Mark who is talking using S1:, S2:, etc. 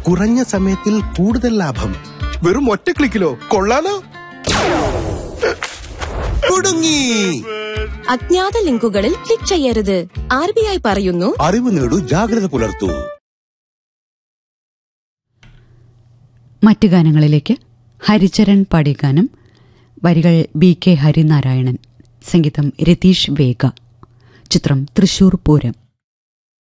S1: കുറഞ്ഞ സമയത്തിൽ കൂടുതൽ ലാഭം. വെറും ഒറ്റ ക്ലിക്കിലോ? കൊള്ളാലോ. കുടുങ്ങി.
S2: അജ്ഞാത ലിങ്കുകളിൽ ക്ലിക്ക് ചെയ്യരുത്. RBI പറയുന്നു,
S1: അറിവ് നേടൂ, ജാഗ്രത പുലർത്തൂ.
S3: മറ്റു ഗാനങ്ങളിലേക്ക്. ഹരിചരൺ പാടിയ ഗാനം. വരികൾ BK ഹരിനാരായണൻ, സംഗീതം രതീഷ് വേഗ. ചിത്രം തൃശൂർ പൂരം.